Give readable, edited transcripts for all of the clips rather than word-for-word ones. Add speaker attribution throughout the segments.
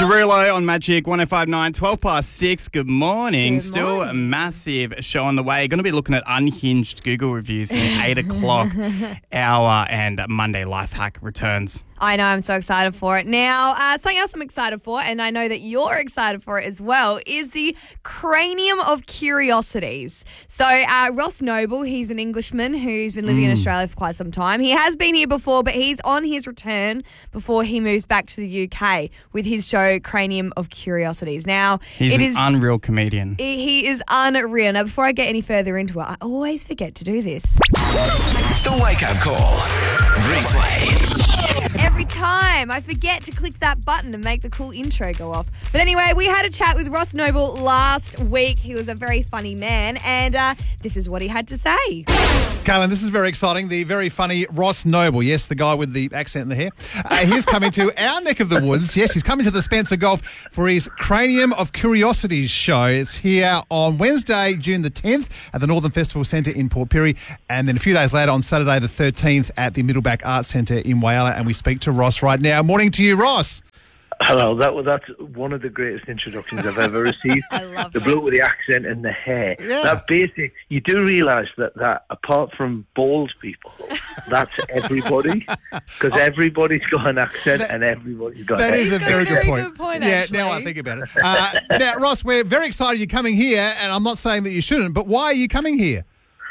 Speaker 1: Derulo on Magic 105.9, 12 past 6. Good morning. Still a massive show on the way. Going to be looking at unhinged Google reviews in 8 o'clock hour, and Monday Life Hack returns.
Speaker 2: I know, I'm so excited for it. Now, something else I'm excited for, and I know that you're excited for it as well, is the Cranium of Curiosities. So Ross Noble, he's an Englishman who's been living in Australia for quite some time. He has been here before, but he's on his return before he moves back to the UK with his show Cranium of Curiosities. Now,
Speaker 1: He's an unreal comedian.
Speaker 2: He is unreal. Now, before I get any further into it, I always forget to do this.
Speaker 3: The Wake Up Call. Replay.
Speaker 2: Every time I forget to click that button and make the cool intro go off. But anyway, we had a chat with Ross Noble last week. He was a very funny man, and this is what he had to say.
Speaker 4: Kaylin, this is very exciting. The very funny Ross Noble, yes, the guy with the accent and the hair, he's coming to our neck of the woods. Yes, he's coming to the Spencer Golf for his Cranium of Curiosities show. It's here on Wednesday, June the 10th at the Northern Festival Centre in Port Pirie, and then a few days later on Saturday the 13th at the Middleback Arts Centre in Whyalla. And we speak to Ross right now. Morning to you, Ross.
Speaker 5: Hello, that's one of the greatest introductions I've ever received.
Speaker 2: I love
Speaker 5: the
Speaker 2: that.
Speaker 5: bloke with the accent and the hair.
Speaker 4: Yeah.
Speaker 5: That basic, you do realise that apart from bald people, that's everybody. Because everybody's got an accent and everybody's got
Speaker 4: That
Speaker 5: hair.
Speaker 4: is a very good point.
Speaker 2: Good point,
Speaker 4: yeah,
Speaker 2: actually.
Speaker 4: now I think about it. Now, Ross, we're very excited you're coming here, and I'm not saying that you shouldn't, but why are you coming here?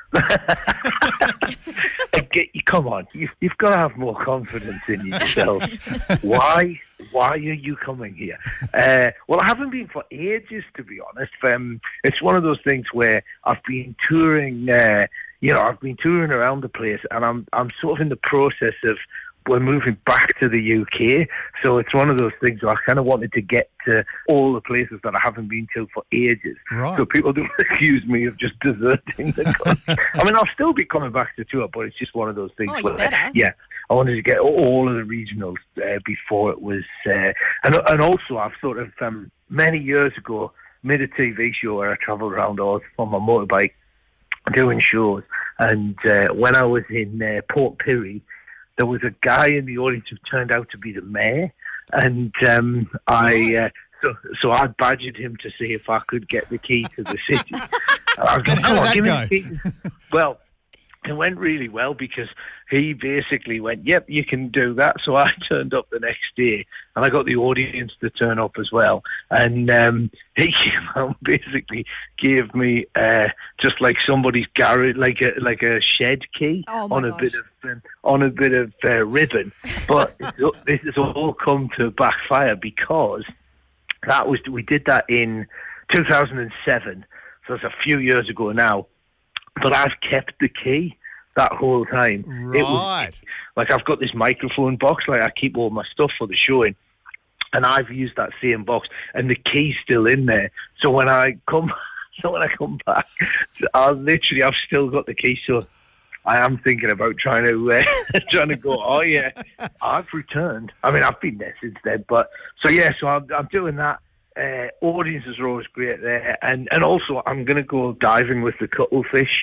Speaker 5: Come on, you've got to have more confidence in yourself. Why are you coming here? Well, I haven't been for ages, to be honest. It's one of those things where I've been touring. I've been touring around the place, and I'm sort of in the process of. We're moving back to the UK, so it's one of those things where I kind of wanted to get to all the places that I haven't been to for ages.
Speaker 4: Right.
Speaker 5: So people don't accuse me of just deserting the country. I mean, I'll still be coming back to tour, but it's just one of those things
Speaker 2: Oh, you
Speaker 5: where,
Speaker 2: better.
Speaker 5: yeah, I wanted to get all of the regionals before it was... and also, I've sort of, many years ago, made a TV show where I travelled around on my motorbike doing shows. And when I was in Port Pirie, there was a guy in the audience who turned out to be the mayor, and so I badgered him to see if I could get the key to the city. And I was like,
Speaker 4: how did that
Speaker 5: give me the key. Well, it went really well because he basically went, yep, you can do that. So I turned up the next day, and I got the audience to turn up as well. And he came out and basically gave me just like somebody's garage, like a shed key on a bit of ribbon. But this has all come to backfire because we did that in 2007. So it's a few years ago now. But I've kept the key that whole time.
Speaker 4: Right.
Speaker 5: Like I've got this microphone box, like I keep all my stuff for the show in, and I've used that same box, and the key's still in there. So when I come back, I've still got the key. So I am thinking about trying to go. Oh yeah, I've returned. I mean, I've been there since then, but so I'm doing that. Audiences are always great there, and also I'm going to go diving with the cuttlefish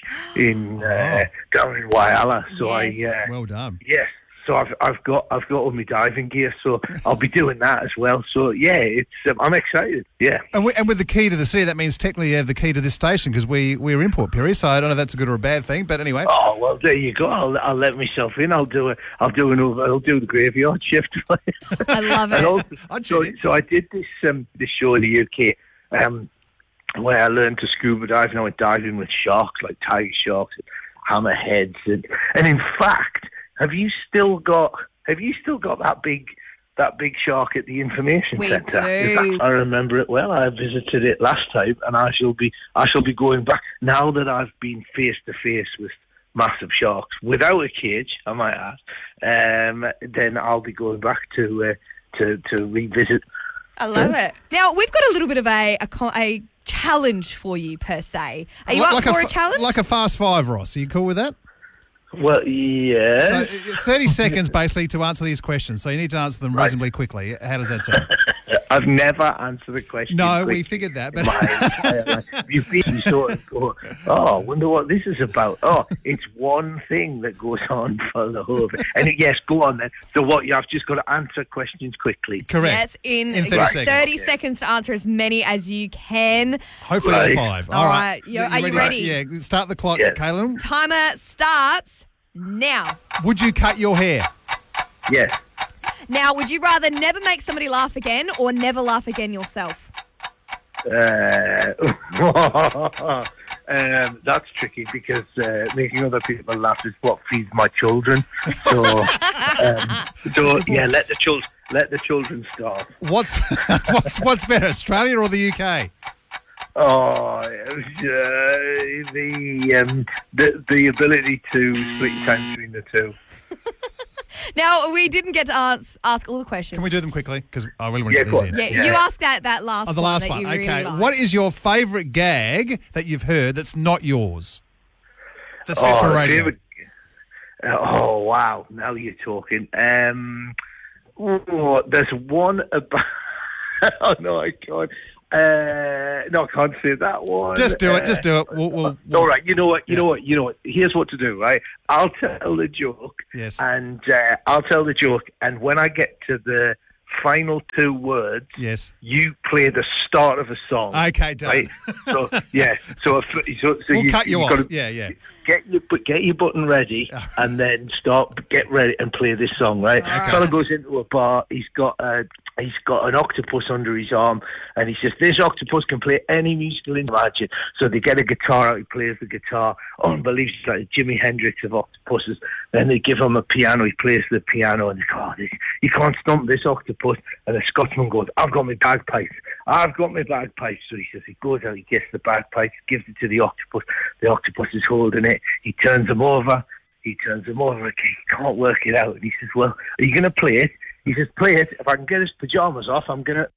Speaker 5: down in Whyalla. So
Speaker 2: Yes.
Speaker 4: Well done.
Speaker 5: yes, so I've got all my diving gear, so I'll be doing that as well. So yeah, it's I'm excited. Yeah,
Speaker 4: And with the key to the city, that means technically you have the key to this station because we're in Port Pirie, so I don't know if that's a good or a bad thing, but anyway.
Speaker 5: Oh well, there you go. I'll let myself in. I'll do the graveyard shift.
Speaker 2: I love it.
Speaker 5: And also,
Speaker 4: I'd tune in.
Speaker 5: so I did this show in the UK where I learned to scuba dive, and I went diving with sharks, like tiger sharks, and hammerheads, and in fact, have you still got that big shark at the information
Speaker 2: We
Speaker 5: centre?
Speaker 2: do.
Speaker 5: I remember it well. I visited it last time, and I shall be going back now that I've been face to face with massive sharks without a cage, I might add. Then I'll be going back to revisit.
Speaker 2: I love it. Now, we've got a little bit of a challenge for you, per se. Are you up for a challenge?
Speaker 4: Like a Fast Five, Ross. Are you cool with that?
Speaker 5: Well, yeah.
Speaker 4: So it's 30 seconds basically to answer these questions. So you need to answer them reasonably quickly. How does that sound?
Speaker 5: I've never answered a question.
Speaker 4: No,
Speaker 5: quickly
Speaker 4: we figured that. But
Speaker 5: in my entire life. You've been sort of go, I wonder what this is about. Oh, it's one thing that goes on for the whole thing. And yes, go on then. So what, I've just got to answer questions quickly.
Speaker 4: correct.
Speaker 2: Yes, in
Speaker 4: 30 seconds.
Speaker 2: 30 seconds to answer as many as you can.
Speaker 4: Hopefully all
Speaker 5: Right.
Speaker 4: 5.
Speaker 2: All right. Are you ready?
Speaker 4: Yeah, start the clock,
Speaker 5: Yeah.
Speaker 4: Caleb.
Speaker 2: Timer starts now.
Speaker 4: Would you cut your hair?
Speaker 5: Yes.
Speaker 2: Now, would you rather never make somebody laugh again or never laugh again yourself?
Speaker 5: That's tricky because making other people laugh is what feeds my children. So yeah, let the children start.
Speaker 4: What's better, Australia or the UK?
Speaker 5: Oh, the ability to split your time between the two.
Speaker 2: Now, we didn't get to ask all the questions.
Speaker 4: Can we do them quickly? Because I really want to
Speaker 5: Yeah,
Speaker 4: get
Speaker 5: go
Speaker 4: these
Speaker 5: on.
Speaker 4: in.
Speaker 2: Yeah, you asked that last
Speaker 4: Oh, the last
Speaker 2: that
Speaker 4: one.
Speaker 2: you really
Speaker 4: Okay.
Speaker 2: liked.
Speaker 4: What is your favourite gag that you've heard that's not yours? That's fit for radio.
Speaker 5: Oh, wow. Now you're talking. There's one about... oh, no, I can't. No, I can't say that one.
Speaker 4: Just do it. Just do it. We'll
Speaker 5: all right. You know what? Here's what to do. Right. I'll tell the joke.
Speaker 4: Yes.
Speaker 5: And I'll tell the joke. And when I get to the final 2 words,
Speaker 4: Yes.
Speaker 5: you play the start of a song.
Speaker 4: Okay, done.
Speaker 5: Right. So yeah. So
Speaker 4: We'll cut you
Speaker 5: you've
Speaker 4: off.
Speaker 5: gotta
Speaker 4: Yeah.
Speaker 5: Get your button ready, and then get ready and play this song. Right.
Speaker 2: Okay.
Speaker 5: Fella goes into a bar. He's got an octopus under his arm, and he says, "This octopus can play any musical instrument." So they get a guitar out. He plays the guitar. Unbelievable, like Jimi Hendrix of octopuses. Then they give him a piano. He plays the piano, and they go, "You can't stump this octopus." And the Scotsman goes, "I've got my bagpipes. I've got my bagpipes." So he says, he goes out, he gets the bagpipes, gives it to the octopus. The octopus is holding it. He turns him over. He can't work it out. And he says, "Well, are you going to play it?" He says, "Play it. If I can get his pajamas off, I'm going to..."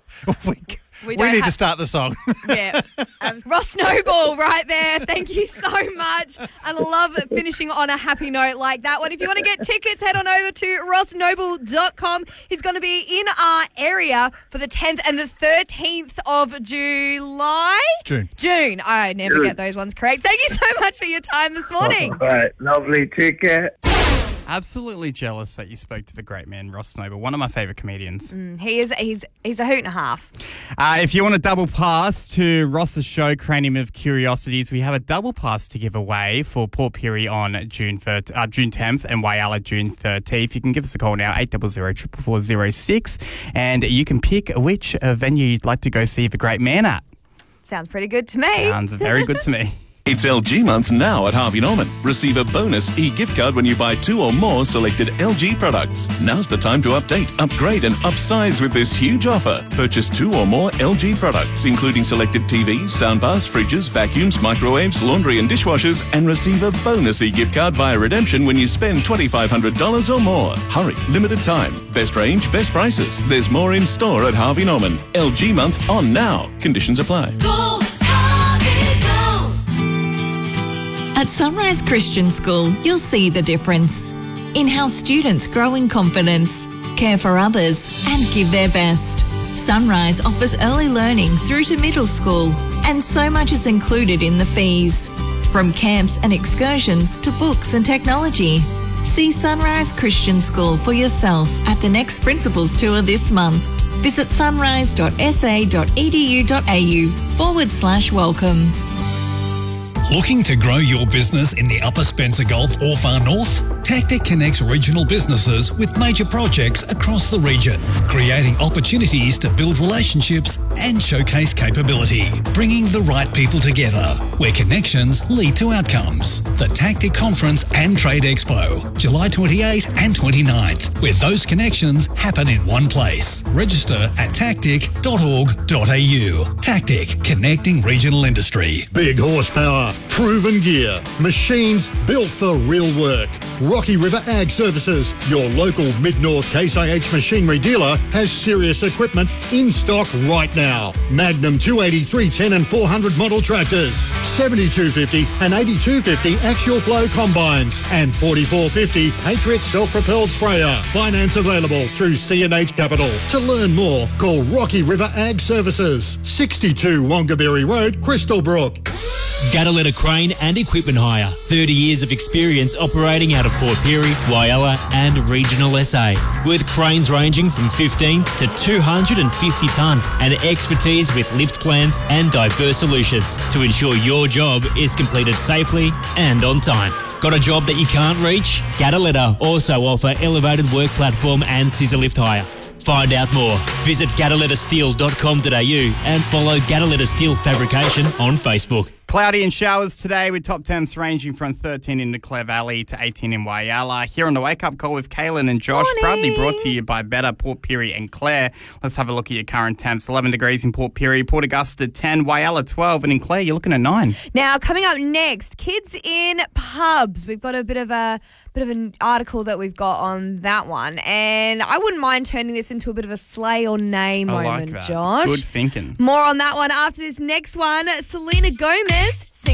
Speaker 4: we
Speaker 2: don't
Speaker 4: need
Speaker 2: have-
Speaker 4: to start the song.
Speaker 2: Yeah. Ross Noble right there. Thank you so much. I love finishing on a happy note like that one. If you want to get tickets, head on over to rossnoble.com. He's going to be in our area for the 10th and the 13th of July. June. I never get those ones correct. Thank you so much for your time this morning.
Speaker 5: All right, lovely. Take care.
Speaker 1: Absolutely jealous that you spoke to the great man, Ross Noble, one of my favourite comedians.
Speaker 2: He's a hoot and a half.
Speaker 1: If you want a double pass to Ross's show, Cranium of Curiosities, we have a double pass to give away for Port Pirie on June 10th and Whyalla June 13th. You can give us a call now, 800 44406, and you can pick which venue you'd like to go see the great man at.
Speaker 2: Sounds pretty good to me.
Speaker 1: Sounds very good to me.
Speaker 6: It's LG month now at Harvey Norman. Receive a bonus e-gift card when you buy 2 or more selected LG products. Now's the time to update, upgrade and upsize with this huge offer. Purchase 2 or more LG products, including selected TVs, soundbars, fridges, vacuums, microwaves, laundry and dishwashers, and receive a bonus e-gift card via redemption when you spend $2,500 or more. Hurry, limited time. Best range, best prices. There's more in store at Harvey Norman. LG month on now. Conditions apply.
Speaker 7: Go, Harvey, go! At Sunrise Christian School, you'll see the difference in how students grow in confidence, care for others, and give their best. Sunrise offers early learning through to middle school, and so much is included in the fees. From camps and excursions to books and technology. See Sunrise Christian School for yourself at the next Principals Tour this month. Visit sunrise.sa.edu.au/welcome.
Speaker 8: Looking to grow your business in the Upper Spencer Gulf or far north? Tactic connects regional businesses with major projects across the region, creating opportunities to build relationships and showcase capability, bringing the right people together, where connections lead to outcomes. The Tactic Conference and Trade Expo, July 28th and 29th, where those connections happen in one place. Register at tactic.org.au. Tactic, connecting regional industry.
Speaker 9: Big horsepower, proven gear, machines built for real work. Rocky River Ag Services. Your local Mid-North Case IH machinery dealer has serious equipment in stock right now. Magnum 280, 310 and 400 model tractors, 7250 and 8250 axial flow combines, and 4450 Patriot self-propelled sprayer. Finance available through C&H Capital. To learn more, call Rocky River Ag Services, 62 Wongaberry Road, Crystal Brook.
Speaker 10: Gadaletta Crane and Equipment Hire. 30 years of experience operating out of Port Pirie, Whyalla and regional SA. With cranes ranging from 15 to 250 tonne and expertise with lift plans and diverse solutions to ensure your job is completed safely and on time. Got a job that you can't reach? Gadaletta also offer elevated work platform and scissor lift hire. Find out more. Visit gadalettasteel.com.au and follow Gadaletta Steel Fabrication on Facebook.
Speaker 1: Cloudy and showers today with top temps ranging from 13 in the Clare Valley to 18 in Whyalla. Here on the Wake Up Call with Kaylin and Josh, proudly brought to you by Better, Port Pirie and Clare. Let's have a look at your current temps. 11 degrees in Port Pirie, Port Augusta 10, Whyalla 12, and in Clare you're looking at 9.
Speaker 2: Now, coming up next, kids in pubs. We've got a bit of an article that we've got on that one, and I wouldn't mind turning this into a bit of a slay or nay moment,
Speaker 1: like that.
Speaker 2: Josh.
Speaker 1: Good thinking.
Speaker 2: More on that one after this next one. Selena Gomez.